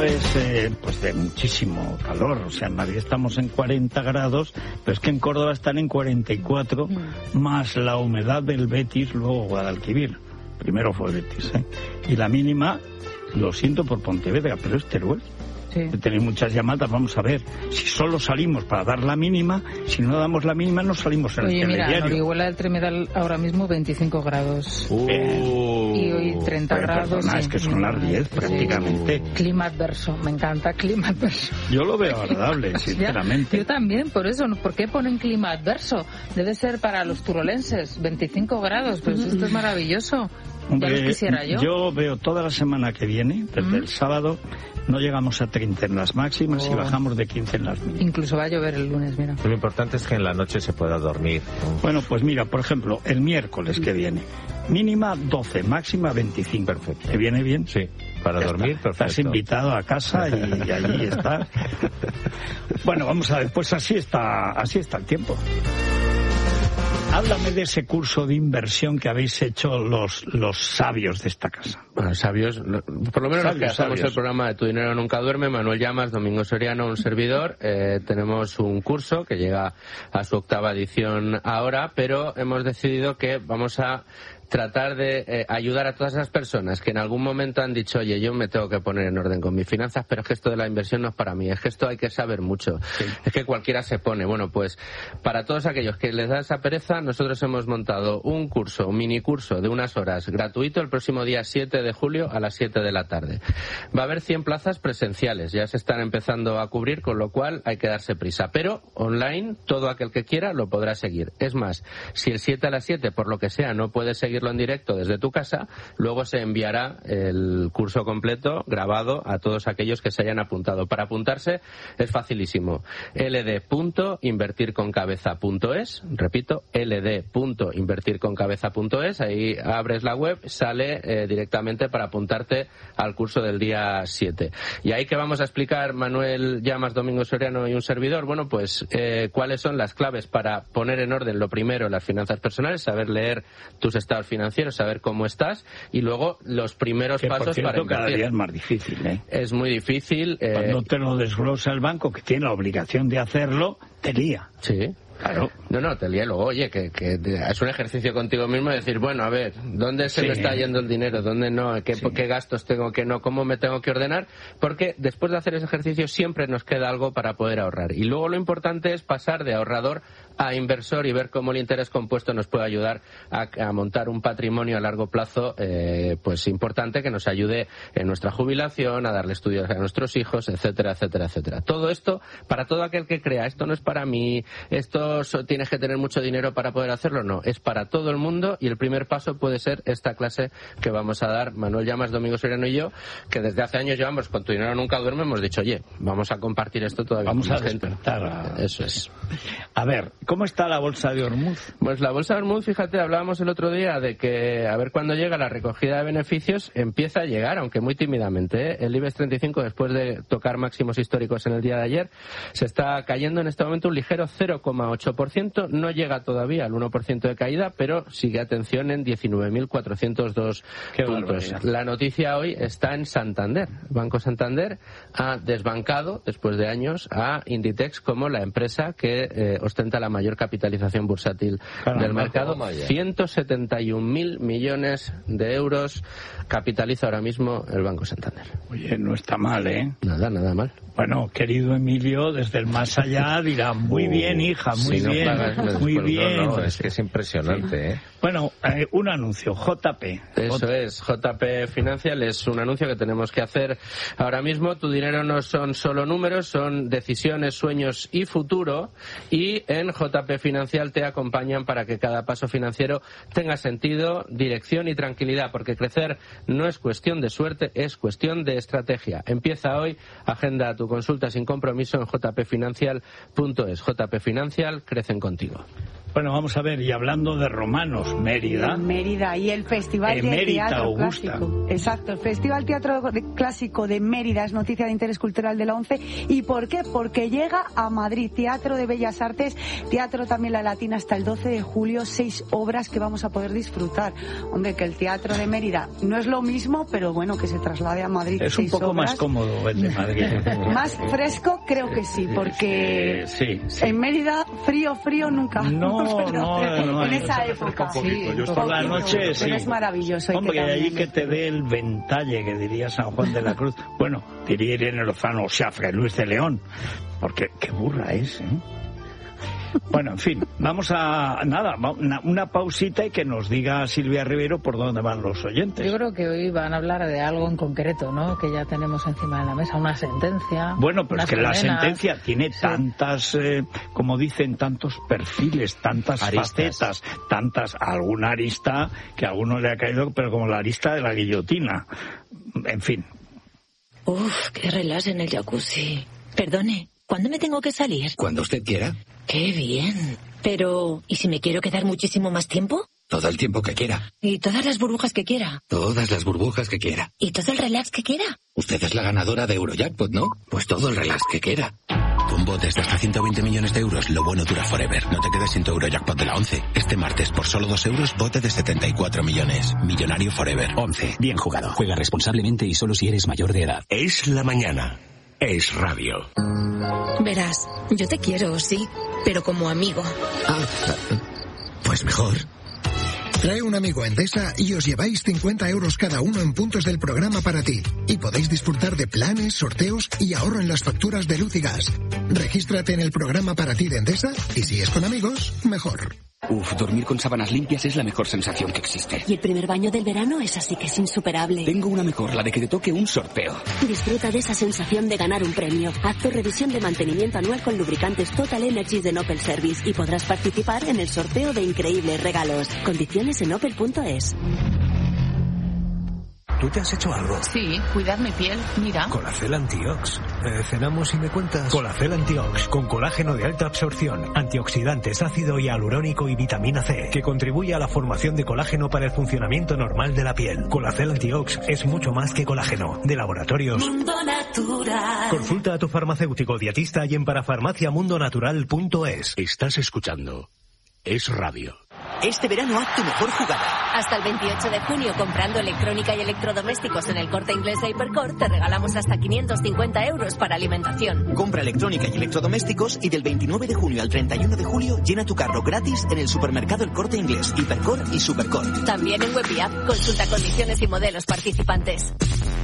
es pues de muchísimo calor. O sea, en Madrid estamos en 40 grados, pero es que en Córdoba están en 44, más la humedad del Betis, luego Guadalquivir. Primero fue Betis, ¿eh? Y la mínima, lo siento por Pontevedra, pero es Teruel. Sí. Tenéis muchas llamadas, vamos a ver. Si solo salimos para dar la mínima, si no damos la mínima no salimos en el telediario. Mira, en Orihuela del Tremedal ahora mismo 25 grados. Y hoy 30 grados. Perdona, es que son las 10 prácticamente. Clima adverso, me encanta clima adverso. Yo lo veo agradable, sinceramente. Yo también, por eso. ¿Por qué ponen clima adverso? Debe ser para los turolenses, 25 grados, pues esto es maravilloso. Hombre, ya lo quisiera yo. Yo veo toda la semana que viene, desde el sábado, no llegamos a 30 en las máximas y bajamos de 15 en las mínimas. Incluso va a llover el lunes, mira. Lo importante es que en la noche se pueda dormir. Bueno, pues mira, por ejemplo, el miércoles que viene, mínima 12, máxima 25. Perfecto. ¿Te viene bien? Sí. Para ya dormir, está. perfecto. Estás invitado a casa y allí estás. Bueno, vamos a ver, pues así está el tiempo. Háblame de ese curso de inversión que habéis hecho los sabios de esta casa. Bueno, sabios, por lo menos los que hacemos el programa de Tu Dinero Nunca Duerme, Manuel Llamas, Domingo Soriano, un servidor. Tenemos un curso que llega a su 8ª edición ahora, pero hemos decidido que vamos a tratar de ayudar a todas esas personas que en algún momento han dicho, oye, yo me tengo que poner en orden con mis finanzas, pero es que esto de la inversión no es para mí, es que esto hay que saber mucho, es que cualquiera se pone. Bueno, pues para todos aquellos que les da esa pereza, nosotros hemos montado un curso, un mini curso de unas horas gratuito el próximo día 7 de julio a las 7 de la tarde. Va a haber 100 plazas presenciales, ya se están empezando a cubrir, con lo cual hay que darse prisa, pero online todo aquel que quiera lo podrá seguir. Es más, si el 7 a las 7 por lo que sea no puede seguir en directo desde tu casa, luego se enviará el curso completo grabado a todos aquellos que se hayan apuntado. Para apuntarse es facilísimo. ld.invertirconcabeza.es, repito, ld.invertirconcabeza.es, ahí abres la web, sale directamente para apuntarte al curso del día 7. Y ahí que vamos a explicar Manuel Llamas, Domingo Soriano y un servidor, bueno, pues cuáles son las claves para poner en orden lo primero las finanzas personales, saber leer tus estados financieros, saber cómo estás, y luego los primeros pasos por cierto, para cada día es más difícil, ¿eh? Es muy difícil. Cuando te lo desglosa el banco, que tiene la obligación de hacerlo, te lía. Sí. Claro. No, te lía luego, oye, que es un ejercicio contigo mismo de decir, bueno, a ver, ¿dónde se me está yendo el dinero? ¿Dónde no? ¿Qué gastos tengo que no? ¿Cómo me tengo que ordenar? Porque después de hacer ese ejercicio siempre nos queda algo para poder ahorrar. Y luego lo importante es pasar de ahorrador a inversor y ver cómo el interés compuesto nos puede ayudar a montar un patrimonio a largo plazo pues importante que nos ayude en nuestra jubilación, a darle estudios a nuestros hijos, etcétera, etcétera, etcétera. Todo esto para todo aquel que crea, esto no es para mí, esto tienes que tener mucho dinero para poder hacerlo, no, es para todo el mundo, y el primer paso puede ser esta clase que vamos a dar Manuel Llamas, Domingo Soriano y yo, que desde hace años llevamos con Tu Dinero Nunca Duerme, hemos dicho, oye, vamos a compartir esto todavía. Vamos a despertar. Eso es. A ver, ¿cómo está la bolsa de Ormuz? Pues la bolsa de Ormuz, fíjate, hablábamos el otro día de que a ver cuándo llega la recogida de beneficios, empieza a llegar, aunque muy tímidamente, ¿eh? El IBEX 35, después de tocar máximos históricos en el día de ayer, se está cayendo en este momento un ligero 0,8%, no llega todavía al 1% de caída, pero sigue, atención, en 19.402 puntos. La noticia hoy está en Santander. Banco Santander ha desbancado, después de años, a Inditex como la empresa que ostenta la mayor capitalización bursátil del mercado. 171.000 millones de euros capitaliza ahora mismo el Banco Santander. Oye, no está mal, ¿eh? Nada mal. Bueno, querido Emilio, desde el más allá dirá, muy bien, hija, muy bien, muy bien. No, es que es impresionante, ¿eh? Bueno, un anuncio, JP. Eso es, JP Financial es un anuncio que tenemos que hacer ahora mismo. Tu dinero no son solo números, son decisiones, sueños y futuro, y en JP Financial te acompañan para que cada paso financiero tenga sentido, dirección y tranquilidad, porque crecer no es cuestión de suerte, es cuestión de estrategia. Empieza hoy, agenda tu consulta sin compromiso en jpfinancial.es. JP Financial, crecen contigo. Bueno, vamos a ver, y hablando de romanos, Mérida. Mérida, y el Festival de Teatro Augusta. Clásico. Exacto, el Festival Teatro Clásico de Mérida es noticia de interés cultural de la ONCE. ¿Y por qué? Porque llega a Madrid, Teatro de Bellas Artes, Teatro también La Latina, hasta el 12 de julio, 6 obras que vamos a poder disfrutar. Hombre, que el Teatro de Mérida no es lo mismo, pero bueno, que se traslade a Madrid. Es un poco obras. Más cómodo el de Madrid. Más fresco, creo que sí, porque sí. En Mérida, frío nunca. No, en esa época. Por la noche sí. Pero es maravilloso. Hombre, allí que te dé el ventalle, que diría San Juan de la Cruz. Bueno, diría Irene Lozano, o sea, Fray Luis de León. Porque qué burra es, ¿eh? Bueno, en fin, vamos a una pausita y que nos diga Silvia Rivero por dónde van los oyentes. Yo creo que hoy van a hablar de algo en concreto, ¿no? Que ya tenemos encima de la mesa, una sentencia. Bueno, pero es que la sentencia tiene tantas, como dicen, tantos perfiles, tantas facetas, alguna arista que a alguno le ha caído, pero como la arista de la guillotina. En fin. Uf, qué relax en el jacuzzi. Perdone, ¿cuándo me tengo que salir? Cuando usted quiera. ¡Qué bien! Pero, ¿y si me quiero quedar muchísimo más tiempo? Todo el tiempo que quiera. ¿Y todas las burbujas que quiera? Todas las burbujas que quiera. ¿Y todo el relax que quiera? Usted es la ganadora de Eurojackpot, ¿no? Pues todo el relax que quiera. Con botes de hasta 120 millones de euros, lo bueno dura forever. No te quedes sin tu Eurojackpot de la 11. Este martes, por solo 2 euros, bote de 74 millones. Millonario forever. 11. Bien jugado. Juega responsablemente y solo si eres mayor de edad. Es la mañana. Es radio. Verás, yo te quiero, sí, pero como amigo. Pues mejor. Trae un amigo a Endesa y os lleváis 50 euros cada uno en puntos del programa para ti. Y podéis disfrutar de planes, sorteos y ahorro en las facturas de luz y gas. Regístrate en el programa para ti de Endesa y si es con amigos, mejor. Dormir con sábanas limpias es la mejor sensación que existe. Y el primer baño del verano es así que es insuperable. Tengo una mejor, la de que te toque un sorteo. Disfruta de esa sensación de ganar un premio. Haz tu revisión de mantenimiento anual con lubricantes Total Energies de Opel Service y podrás participar en el sorteo de increíbles regalos. Condiciones en opel.es. ¿Tú te has hecho algo? Sí, cuidar mi piel, mira. Colacel Antiox. Cenamos y me cuentas. Colacel Antiox, con colágeno de alta absorción, antioxidantes, ácido hialurónico y vitamina C, que contribuye a la formación de colágeno para el funcionamiento normal de la piel. Colacel Antiox es mucho más que colágeno. De Laboratorios Mundo Natural. Consulta a tu farmacéutico dietista y en parafarmaciamundonatural.es. Estás escuchando Es Radio. Este verano haz tu mejor jugada. Hasta el 28 de junio, comprando electrónica y electrodomésticos en el Corte Inglés de Hipercor, te regalamos hasta 550 euros para alimentación. Compra electrónica y electrodomésticos y del 29 de junio al 31 de julio llena tu carro gratis en el supermercado El Corte Inglés, Hipercor y Supercor. También en web y app. Consulta condiciones y modelos participantes.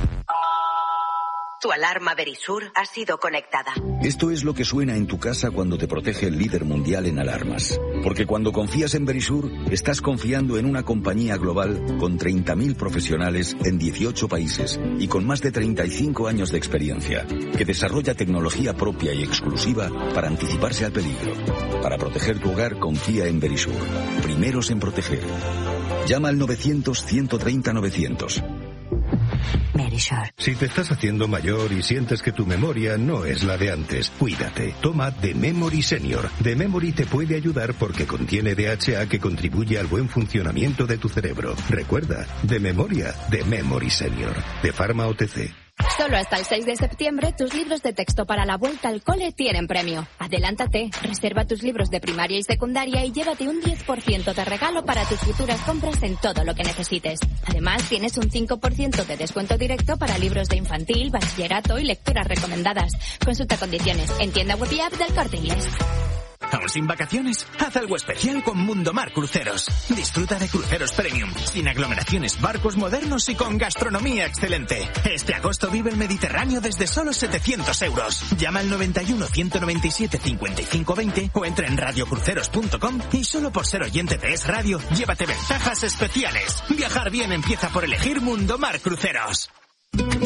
Tu alarma Verisur ha sido conectada. Esto es lo que suena en tu casa cuando te protege el líder mundial en alarmas. Porque cuando confías en Verisur, estás confiando en una compañía global con 30.000 profesionales en 18 países y con más de 35 años de experiencia, que desarrolla tecnología propia y exclusiva para anticiparse al peligro. Para proteger tu hogar, confía en Verisur. Primeros en proteger. Llama al 900-130-900. Si te estás haciendo mayor y sientes que tu memoria no es la de antes, cuídate. Toma The Memory Senior. The Memory te puede ayudar porque contiene DHA que contribuye al buen funcionamiento de tu cerebro. Recuerda, de memoria, The Memory Senior. De Pharma OTC. Solo hasta el 6 de septiembre, tus libros de texto para la vuelta al cole tienen premio. Adelántate, reserva tus libros de primaria y secundaria y llévate un 10% de regalo para tus futuras compras en todo lo que necesites. Además, tienes un 5% de descuento directo para libros de infantil, bachillerato y lecturas recomendadas. Consulta condiciones en tienda web y app del Corte Inglés. ¿Aún sin vacaciones? Haz algo especial con Mundomar Cruceros. Disfruta de cruceros premium, sin aglomeraciones, barcos modernos y con gastronomía excelente. Este agosto vive el Mediterráneo desde solo 700 euros. Llama al 91 197 55 20 o entra en radiocruceros.com y solo por ser oyente de Es Radio, llévate ventajas especiales. Viajar bien empieza por elegir Mundomar Cruceros.